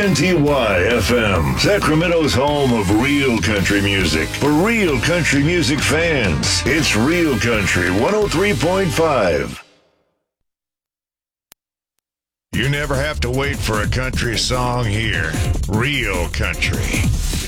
KNTY FM, Sacramento's home of real country music. For real country music fans, it's Real Country 103.5. You never have to wait for a country song here. Real country.